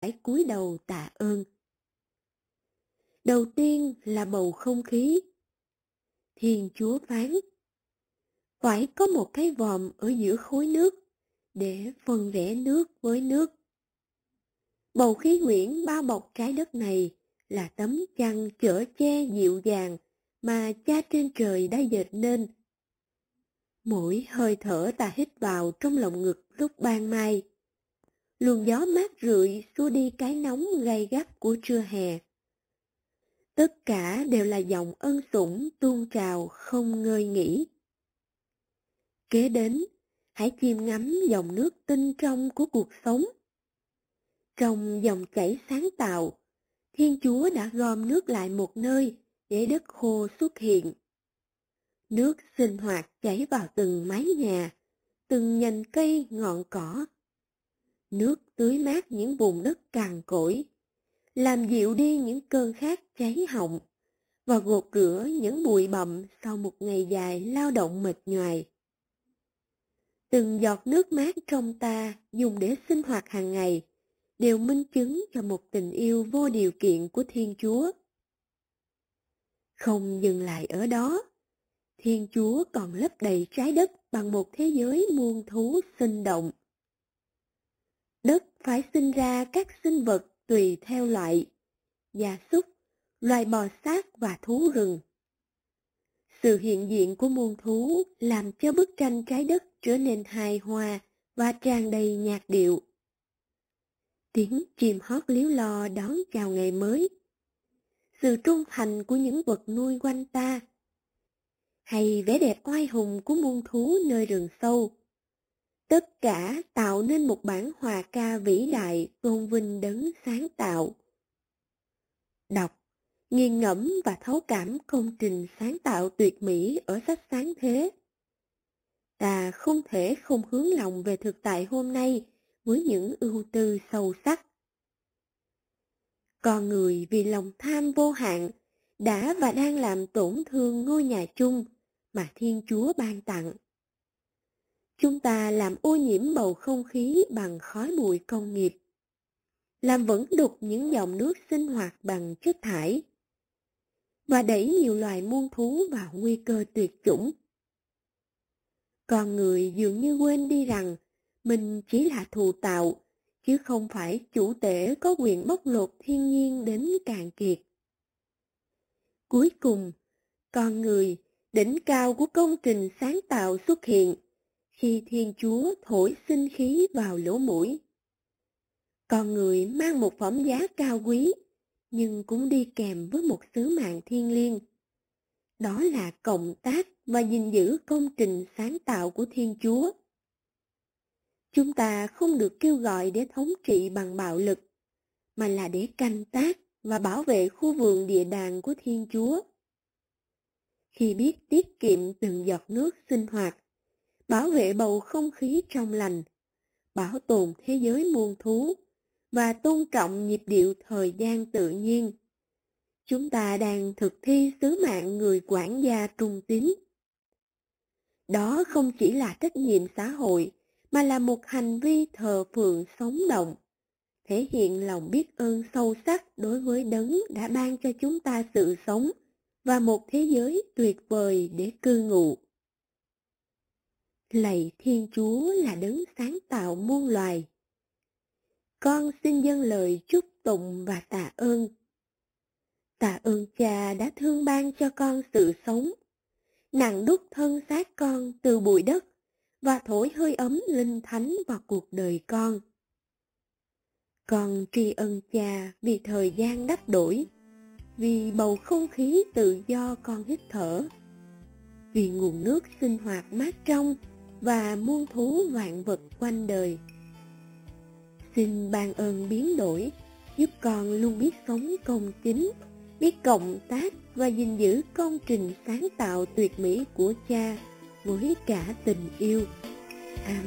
phải cúi đầu tạ ơn. Đầu tiên là bầu không khí. Thiên Chúa phán, phải có một cái vòm ở giữa khối nước để phân rẽ nước với nước. Bầu khí quyển bao bọc trái đất này là tấm chăn chở che dịu dàng mà Cha trên trời đã dệt nên. Mỗi hơi thở ta hít vào trong lòng ngực lúc ban mai, luồng gió mát rượi xua đi cái nóng gay gắt của trưa hè. Tất cả đều là dòng ân sủng tuôn trào không ngơi nghỉ. Kế đến, hãy chiêm ngắm dòng nước tinh trong của cuộc sống. Trong dòng chảy sáng tạo, Thiên Chúa đã gom nước lại một nơi để đất khô xuất hiện. Nước sinh hoạt chảy vào từng mái nhà, từng nhành cây ngọn cỏ. Nước tưới mát những vùng đất cằn cỗi, làm dịu đi những cơn khát cháy họng và gột rửa những bụi bặm sau một ngày dài lao động mệt nhoài. Từng giọt nước mát trong ta dùng để sinh hoạt hàng ngày đều minh chứng cho một tình yêu vô điều kiện của Thiên Chúa. Không dừng lại ở đó, Thiên Chúa còn lấp đầy trái đất bằng một thế giới muôn thú sinh động. Đất phải sinh ra các sinh vật tùy theo loại, gia súc, loài bò sát và thú rừng. Sự hiện diện của muôn thú làm cho bức tranh trái đất trở nên hài hòa và tràn đầy nhạc điệu. Tiếng chim hót líu lo đón chào ngày mới. Sự trung thành của những vật nuôi quanh ta, hay vẻ đẹp oai hùng của muôn thú nơi rừng sâu. Tất cả tạo nên một bản hòa ca vĩ đại tôn vinh đấng sáng tạo. Đọc, nghiền ngẫm và thấu cảm công trình sáng tạo tuyệt mỹ ở sách Sáng Thế. Ta không thể không hướng lòng về thực tại hôm nay với những ưu tư sâu sắc. Con người vì lòng tham vô hạn đã và đang làm tổn thương ngôi nhà chung mà Thiên Chúa ban tặng. Chúng ta làm ô nhiễm bầu không khí bằng khói bụi công nghiệp, làm vẫn đục những dòng nước sinh hoạt bằng chất thải, và đẩy nhiều loài muôn thú vào nguy cơ tuyệt chủng. Con người dường như quên đi rằng mình chỉ là thụ tạo, chứ không phải chủ tể có quyền bóc lột thiên nhiên đến cạn kiệt. Cuối cùng, con người, đỉnh cao của công trình sáng tạo xuất hiện khi Thiên Chúa thổi sinh khí vào lỗ mũi. Con người mang một phẩm giá cao quý, nhưng cũng đi kèm với một sứ mạng thiêng liêng. Đó là cộng tác và gìn giữ công trình sáng tạo của Thiên Chúa. Chúng ta không được kêu gọi để thống trị bằng bạo lực, mà là để canh tác và bảo vệ khu vườn địa đàng của Thiên Chúa. Khi biết tiết kiệm từng giọt nước sinh hoạt, bảo vệ bầu không khí trong lành, bảo tồn thế giới muôn thú và tôn trọng nhịp điệu thời gian tự nhiên, chúng ta đang thực thi sứ mạng người quản gia trung tín. Đó không chỉ là trách nhiệm xã hội, mà là một hành vi thờ phượng sống động, thể hiện lòng biết ơn sâu sắc đối với đấng đã ban cho chúng ta sự sống và một thế giới tuyệt vời để cư ngụ. Lạy Thiên Chúa là đấng sáng tạo muôn loài. Con xin dâng lời chúc tụng và tạ ơn. Tạ ơn Cha đã thương ban cho con sự sống, nặng đúc thân xác con từ bụi đất và thổi hơi ấm linh thánh vào cuộc đời con. Con tri ân Cha vì thời gian đắp đổi, vì bầu không khí tự do con hít thở, vì nguồn nước sinh hoạt mát trong và muôn thú vạn vật quanh đời. Xin ban ơn biến đổi, giúp con luôn biết sống công chính, biết cộng tác và gìn giữ công trình sáng tạo tuyệt mỹ của Cha với cả tình yêu.